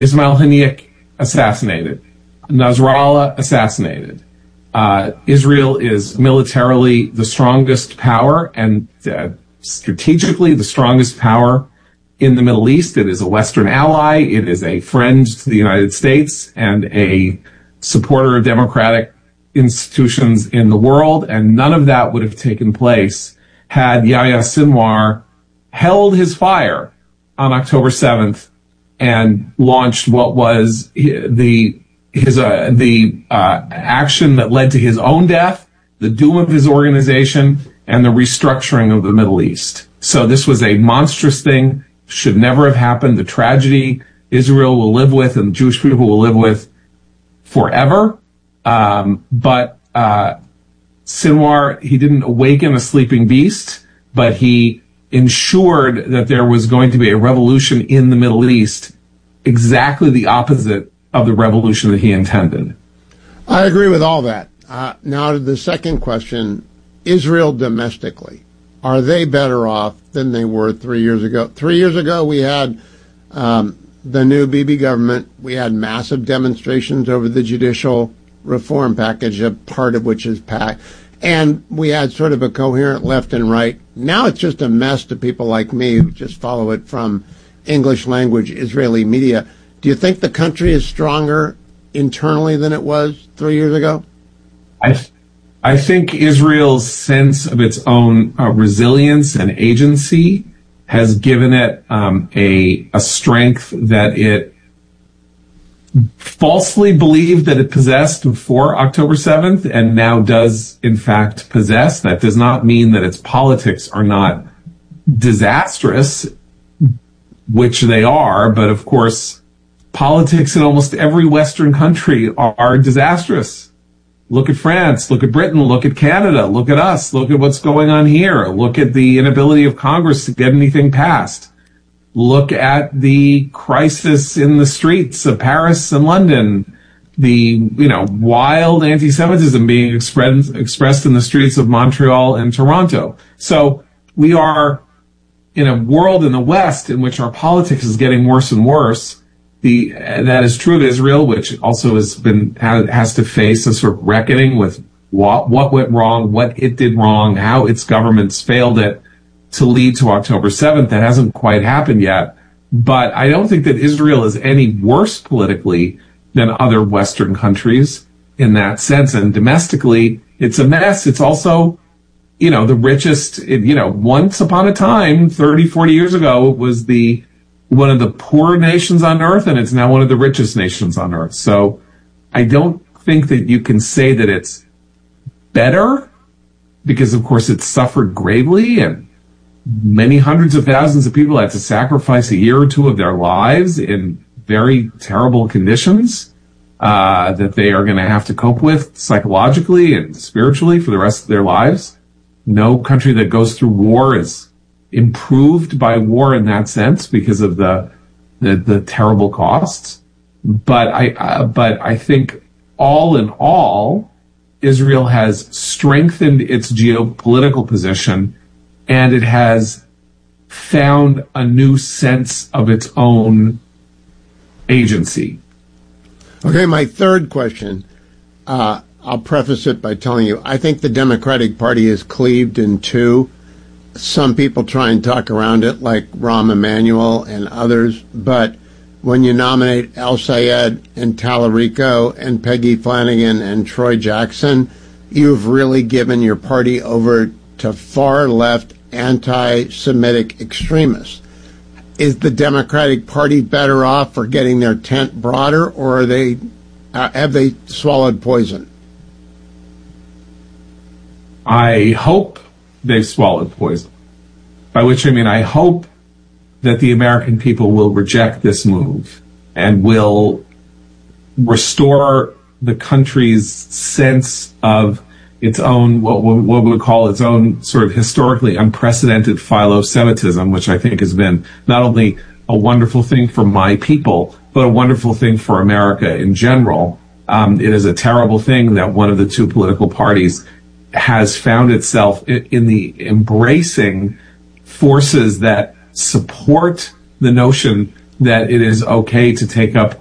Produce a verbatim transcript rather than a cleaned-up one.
Ismail Haniyeh assassinated, Nasrallah assassinated. Uh, Israel is militarily the strongest power and uh, strategically the strongest power in the Middle East. It is a Western ally. It is a friend to the United States and a supporter of democratic institutions in the world. And none of that would have taken place had Yahya Sinwar held his fire on October seventh and launched what was the his uh, the uh, action that led to his own death, the doom of his organization, and the restructuring of the Middle East. So this was a monstrous thing, should never have happened. The tragedy Israel will live with and Jewish people will live with forever. Um, but uh, Sinwar, he didn't awaken a sleeping beast, but he ensured that there was going to be a revolution in the Middle East, exactly the opposite of the revolution that he intended. I agree with all that. Uh, now to the second question, Israel domestically, are they better off than they were three years ago? Three years ago, we had um, the new Bibi government. We had massive demonstrations over the judicial reform package, a part of which is packed. And we had sort of a coherent left and right. Now it's just a mess to people like me who just follow it from English language Israeli media. Do you think the country is stronger internally than it was three years ago? I, th- I think Israel's sense of its own uh, resilience and agency has given it um, a, a strength that it falsely believed that it possessed before October seventh and now does in fact possess. That does not mean that its politics are not disastrous, which they are, but of course politics in almost every Western country are, are disastrous. Look at France, look at Britain, look at Canada, look at us, look at what's going on here, look at the inability of Congress to get anything passed. Look at the crisis in the streets of Paris and London, the, you know, wild anti-Semitism being expressed, expressed in the streets of Montreal and Toronto. So we are in a world in the West in which our politics is getting worse and worse. The, that is true of Israel, which also has been, has to face a sort of reckoning with what, what went wrong, what it did wrong, how its governments failed it to lead to October seventh. That hasn't quite happened yet. But I don't think that Israel is any worse politically than other Western countries in that sense. And domestically, it's a mess. It's also, you know, the richest, it, you know, once upon a time, thirty, forty years ago, it was the, one of the poorer nations on earth, and it's now one of the richest nations on earth. So I don't think that you can say that it's better because, of course, it's suffered gravely and many hundreds of thousands of people had to sacrifice a year or two of their lives in very terrible conditions uh, that they are going to have to cope with psychologically and spiritually for the rest of their lives. No country that goes through war is improved by war in that sense because of the the, the terrible costs. But I uh, but I think all in all, Israel has strengthened its geopolitical position, and it has found a new sense of its own agency. Okay, my third question, uh, I'll preface it by telling you, I think the Democratic Party is cleaved in two. Some people try and talk around it, like Rahm Emanuel and others, but when you nominate El Sayed and Tallarico and Peggy Flanagan and Troy Jackson, you've really given your party over to far-left anti-Semitic extremists. Is the Democratic Party better off for getting their tent broader, or are they uh, have they swallowed poison? I hope they've swallowed poison, by which I mean I hope that the American people will reject this move and will restore the country's sense of its own, what, what we would call its own sort of historically unprecedented philo-Semitism, which I think has been not only a wonderful thing for my people, but a wonderful thing for America in general. Um, it is a terrible thing that one of the two political parties has found itself in, in the embracing forces that support the notion that it is okay to take up